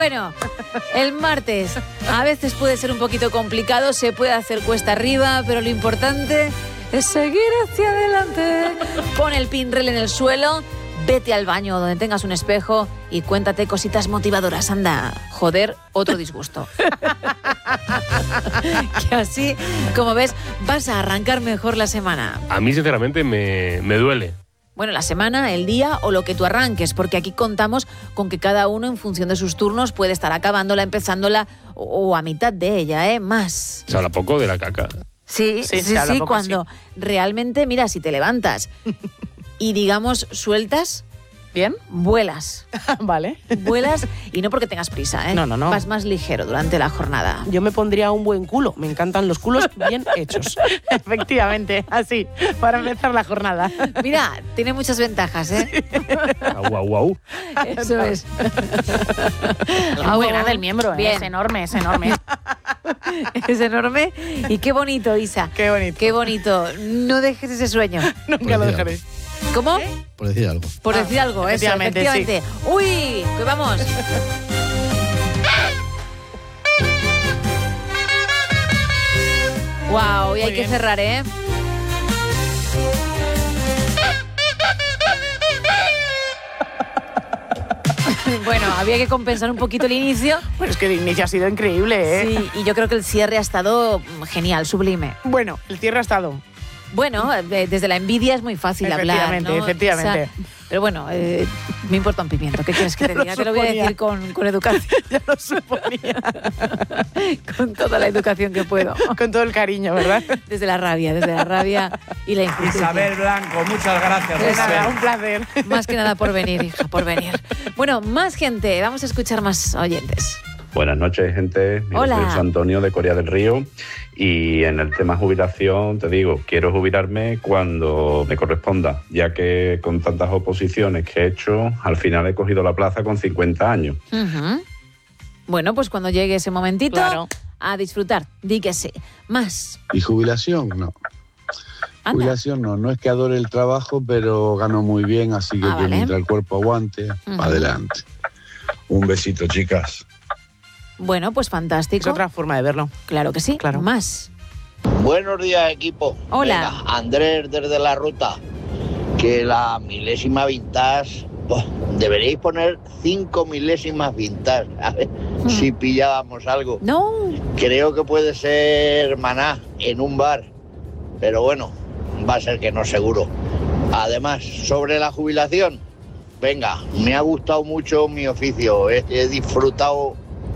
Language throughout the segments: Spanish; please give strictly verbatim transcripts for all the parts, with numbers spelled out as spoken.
Bueno, el martes a veces puede ser un poquito complicado, se puede hacer cuesta arriba, pero lo importante es seguir hacia adelante. Pon el pinrel en el suelo, vete al baño donde tengas un espejo y cuéntate cositas motivadoras. Anda, joder, otro disgusto. Que así, como ves, vas a arrancar mejor la semana. A mí, sinceramente, me, me duele. Bueno, la semana, el día o lo que tú arranques, porque aquí contamos con que cada uno, en función de sus turnos, puede estar acabándola, empezándola o, o a mitad de ella, ¿eh? Más. Se habla poco de la caca. Sí, sí, sí, sí poco, cuando sí. Realmente, mira, si te levantas y, digamos, sueltas... ¿Bien? Vuelas. Vale. Vuelas y no porque tengas prisa, ¿eh? No, no, no. Vas más ligero durante la jornada. Yo me pondría un buen culo. Me encantan los culos bien hechos. Efectivamente, así, para empezar la jornada. Mira, tiene muchas ventajas, ¿eh? Guau, guau, guau. Eso es. Es muy grande el miembro, ¿eh? Es enorme, es enorme. Es enorme. Y qué bonito, Isa. Qué bonito. Qué bonito. No dejes ese sueño. Nunca lo dejaré. ¿Cómo? ¿Qué? Por decir algo. Por ah, decir algo, eso, efectivamente. efectivamente. Sí. ¡Uy! ¡Que vamos! ¡Wow! Y hay que cerrar, ¿eh? Bueno, había que compensar un poquito el inicio. Pues es que el inicio ha sido increíble, ¿eh? Sí, y yo creo que el cierre ha estado genial, sublime. Bueno, el cierre ha estado... Bueno, desde la envidia es muy fácil hablar, ¿no? Efectivamente, o sea, pero bueno, eh, me importa un pimiento. ¿Qué quieres que te diga? Te lo voy a decir con, con educación. Ya lo suponía. Con toda la educación que puedo. Con todo el cariño, ¿verdad? Desde la rabia, desde la rabia y la injusticia. Isabel Blanco, muchas gracias. Pues nada, un placer. Más que nada por venir, hija, por venir. Bueno, más gente. Vamos a escuchar más oyentes. Buenas noches, gente. Mi Hola. nombre es Antonio de Coria del Río y en el tema jubilación te digo, quiero jubilarme cuando me corresponda, ya que con tantas oposiciones que he hecho, al final he cogido la plaza con cincuenta años. Uh-huh. Bueno, pues cuando llegue ese momentito, claro. A disfrutar, di que sí. Más. ¿Y jubilación? No. Anda. Jubilación no, no es que adore el trabajo, pero gano muy bien, así que, Ah, que vale. mientras el cuerpo aguante, Uh-huh. adelante. Un besito, chicas. Bueno, pues fantástico. Es otra forma de verlo. Claro que sí. Claro. Más. Buenos días, equipo. Hola. Venga, Andrés desde la ruta. Que la milésima vintage, oh, deberíais poner cinco milésimas vintage. A ver Mm. si pillábamos algo. No. Creo que puede ser maná en un bar, pero bueno, va a ser que no seguro. Además, sobre la jubilación, venga, me ha gustado mucho mi oficio. He, he disfrutado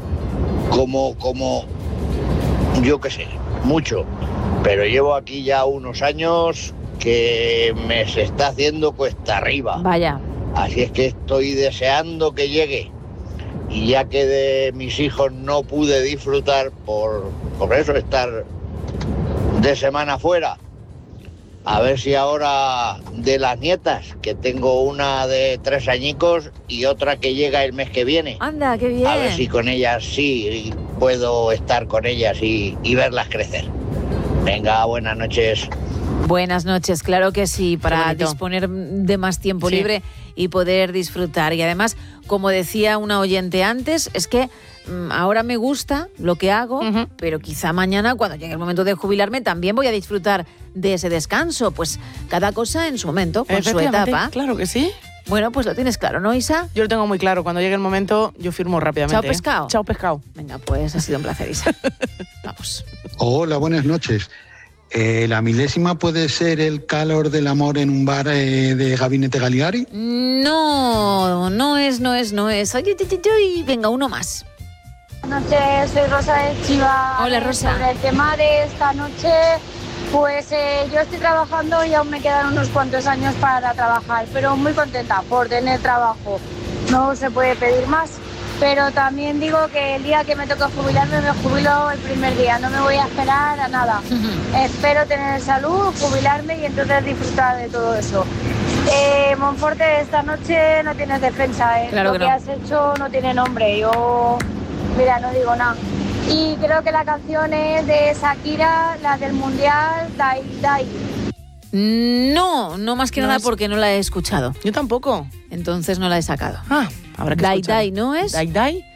como, como, yo qué sé, mucho. Pero llevo aquí ya unos años que me se está haciendo cuesta arriba. Vaya. Así es que estoy deseando que llegue. Y ya que de mis hijos no pude disfrutar por, por eso estar de semana fuera, a ver si ahora de las nietas, que tengo una de tres añicos y otra que llega el mes que viene, Anda, qué bien. a ver si con ellas sí puedo estar con ellas y, y verlas crecer. Venga, buenas noches. Buenas noches, claro que sí, para bonito. disponer de más tiempo Sí. libre y poder disfrutar. Y además, como decía una oyente antes, es que mm, ahora me gusta lo que hago, Ujú. pero quizá mañana, cuando llegue el momento de jubilarme, también voy a disfrutar de ese descanso. Pues cada cosa en su momento, con su Efectivamente, etapa. claro que sí. Bueno, pues lo tienes claro, ¿no, Isa? Yo lo tengo muy claro. Cuando llegue el momento, yo firmo rápidamente. Chao, ¿eh? pescado. Chao, pescado. Venga, pues ha sido un placer, Isa. Vamos. Hola, buenas noches. Eh, ¿La milésima puede ser el calor del amor en un bar eh, de Gabinete Gagliari? No, no es, no es, no es. Oye, oye, oye, oye, venga, uno más. Buenas noches, soy Rosa de Chiva. Hola, Rosa. Sobre el tema de esta noche, pues eh, yo estoy trabajando y aún me quedan unos cuantos años para trabajar, pero muy contenta por tener trabajo. No se puede pedir más, pero también digo que el día que me toca jubilarme, me jubilo el primer día, no me voy a esperar a nada. Espero tener salud, jubilarme y entonces disfrutar de todo eso. Eh, Monforte, esta noche no tienes defensa, ¿eh? Claro Lo que que no. has hecho no tiene nombre. Yo, mira, no digo nada. Y creo que la canción es de Shakira, la del Mundial, Dai Dai. No, no más que No nada es- porque no la he escuchado. Yo tampoco. Entonces no la he sacado. Ah, habrá que Dai escuchar. Dai, ¿no es? Dai Dai.